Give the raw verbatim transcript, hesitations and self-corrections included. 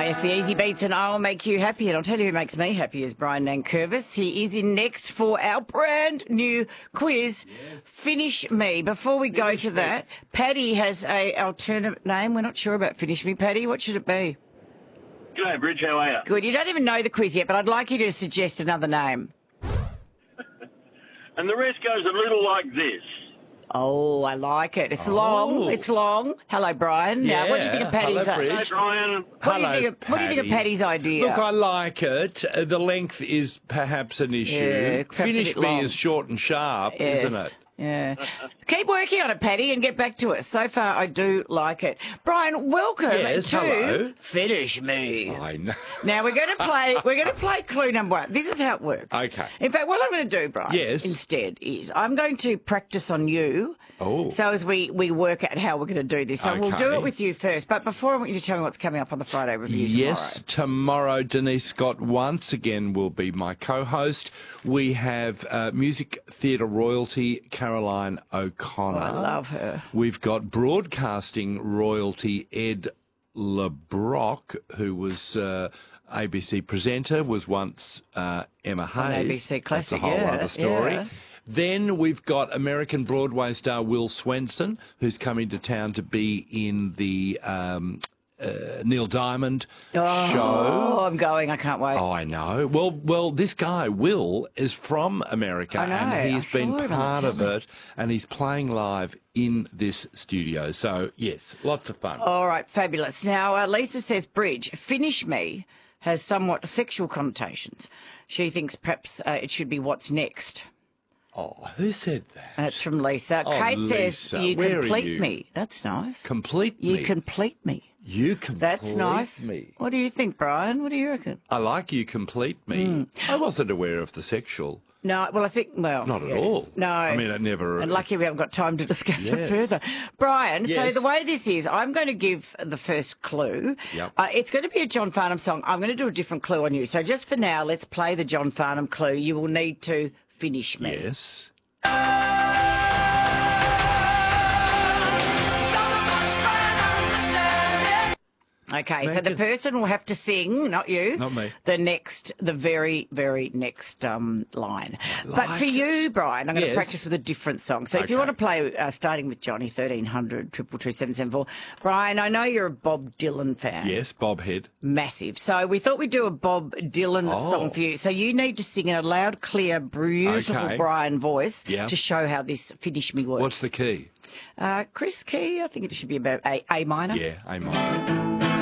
yes, the Easy Beats and I'll Make You Happy. And I'll tell you who makes me happy is Brian Nankervis. He is in next for our brand new quiz, yes. Finish Me. Before we go Finish to me. that, Paddy has a alternate name. We're not sure about Finish Me. Paddy, what should it be? G'day, Bridge. How are you? Good. You don't even know the quiz yet, but I'd like you to suggest another name. And the rest goes a little like this. Oh, I like it. It's Oh. long. It's long. Hello, Brian. Yeah. Now, what do you think of Paddy's Hello, idea? Bridge. Hey, Brian. What, Hello, do you think of, what do you think of Paddy. Paddy's idea? Look, I like it. Uh, the length is perhaps an issue. Yeah, perhaps a Finish bit Me long. is short and sharp, Yes. isn't it? Yeah. Keep working on it, Paddy, and get back to us. So far, I do like it. Brian, welcome Yes, to hello. Finish Me. I know. Now we're going to play. We're going to play clue number one. This is how it works. Okay. In fact, what I'm going to do, Brian, Yes. instead is I'm going to practice on you. Oh. So as we we work out how we're going to do this, so we'll do Okay. it with you first. But before, I want you to tell me what's coming up on the Friday review tomorrow. Yes, tomorrow Denise Scott once again will be my co-host. We have uh, music theatre royalty Caroline O'Connor. I love her. We've got broadcasting royalty Ed LeBrock, who was uh, A B C presenter, was once uh, Emma Hayes. A B C Classic, That's a whole yeah, other story. yeah. Then we've got American Broadway star Will Swenson, who's coming to town to be in the um, uh, Neil Diamond Oh, show. I'm going. I can't wait. Oh, I know. Well, well, this guy Will is from America, I know, and he's I been saw him on part the of telly. it, and he's playing live in this studio. So yes, lots of fun. All right, fabulous. Now, uh, Lisa says, Bridge, Finish Me has somewhat sexual connotations. She thinks perhaps uh, it should be What's Next. Oh, who said that? That's from Lisa. Oh, Kate says, Lisa, you where are complete you? me. That's nice. Complete You me. complete me. You complete That's nice. me. What do you think, Brian? What do you reckon? I like you complete me. Hmm. I wasn't aware of the sexual. No, well, I think, well... Not at yeah. all. No. I mean, it never... And lucky we haven't got time to discuss it Yes. further. Brian, Yes. so the way this is, I'm going to give the first clue. Yep. Uh, it's going to be a John Farnham song. I'm going to do a different clue on you. So just for now, let's play the John Farnham clue. You will need to finish me. Yes. Okay, so the person will have to sing, not you. Not me. The next, the very, very next um, line. but like for it. you, Brian, I'm going to Yes. practice with a different song. So if you Okay. want to play, uh, starting with Johnny, thirteen hundred, two two two, seven seven four. Brian, I know you're a Bob Dylan fan. Yes, Bob Head. Massive. So we thought we'd do a Bob Dylan Oh. song for you. So you need to sing in a loud, clear, beautiful Okay. Brian voice Yeah. to show how this Finish Me works. What's the key? Uh, Chris Key, I think it should be about A, A minor. Yeah, A minor.